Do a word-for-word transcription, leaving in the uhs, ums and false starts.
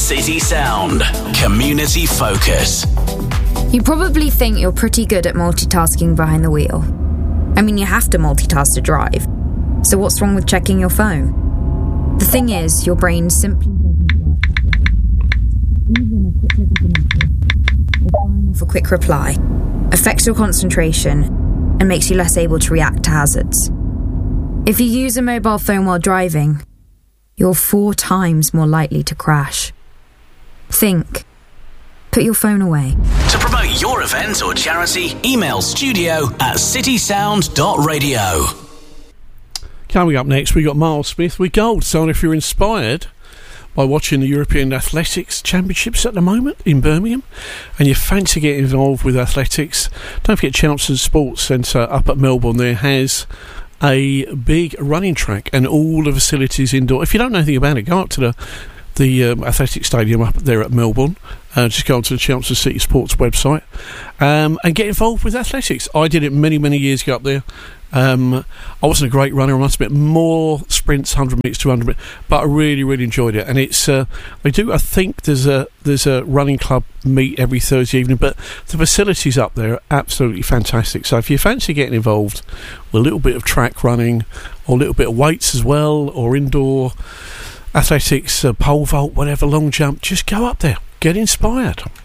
City Sound. Community focus. You probably think you're pretty good at multitasking behind the wheel. I mean, you have to multitask to drive. So what's wrong with checking your phone? The thing is, your brain simply for quick reply, affects your concentration, and makes you less able to react to hazards. If you use a mobile phone while driving, you're four times more likely to crash. Think. Put your phone away. To promote your event or charity, email studio at citysound dot radio. Coming up next, we got Miles Smith with Gold. So if you're inspired by watching the European Athletics Championships at the moment in Birmingham and you fancy getting involved with athletics, don't forget Chelmsford Sports Centre up at Melbourne there has a big running track and all the facilities indoor. If you don't know anything about it, go up to the the um, athletic stadium up there at Melbourne. Uh, just go onto the Chelmsford City Sports website um, and get involved with athletics. I did it many, many years ago up there. Um, I wasn't a great runner, I must admit, more sprints, one hundred metres, two hundred metres, but I really, really enjoyed it. And it's, uh, I do, I think there's a there's a running club meet every Thursday evening, but the facilities up there are absolutely fantastic. So if you fancy getting involved with a little bit of track running or a little bit of weights as well, or indoor athletics, uh, pole vault, whatever, long jump, just go up there, get inspired.